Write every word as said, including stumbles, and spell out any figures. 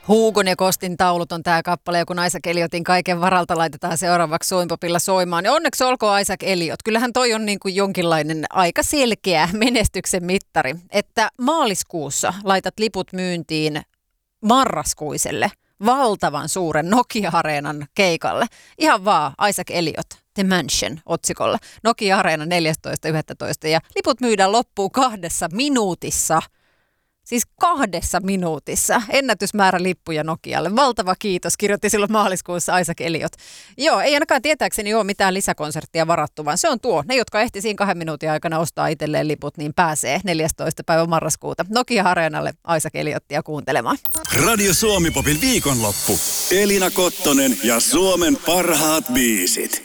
Hugon ja Kostin taulut on tämä kappale, ja kun Isaac Elliotin kaiken varalta laitetaan seuraavaksi Soinpopilla soimaan, niin onneksi olkoon Isaac Elliot. Kyllähän toi on niin kuin jonkinlainen aika selkeä menestyksen mittari, että maaliskuussa laitat liput myyntiin marraskuiselle valtavan suuren Nokia-areenan keikalle. Ihan vaan Isaac Elliot, The Mansion otsikolla. Nokia-areena neljästoista yhdestoista ja liput myydään loppuun kahdessa minuutissa. Siis kahdessa minuutissa. Ennätysmäärä lippuja Nokialle. Valtava kiitos, kirjoitti silloin maaliskuussa Isaac Elliot. Joo, ei ainakaan tietääkseni ole mitään lisäkonserttia varattu, vaan se on tuo. Ne, jotka ehti siinä kahden minuutin aikana ostaa itselleen liput, niin pääsee neljästoista päivä marraskuuta Nokia-areenalle Isaac Elliotia kuuntelemaan. Radio Suomi Popin viikonloppu. Elina Kottonen ja Suomen parhaat biisit.